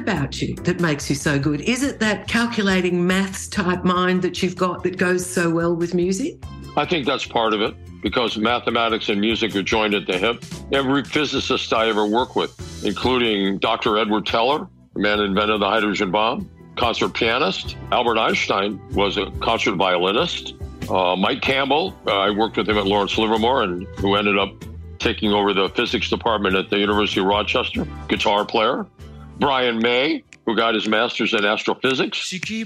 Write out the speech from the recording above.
about you that makes you so good? Is it that calculating maths type mind that you've got that goes so well with music? I think that's part of it, because mathematics and music are joined at the hip. Every physicist I ever worked with, including Dr. Edward Teller, the man who invented the hydrogen bomb, concert pianist. Albert Einstein was a concert violinist. Mike Campbell, I worked with him at Lawrence Livermore, and who ended up taking over the physics department at the University of Rochester, guitar player. Brian May, who got his master's in astrophysics.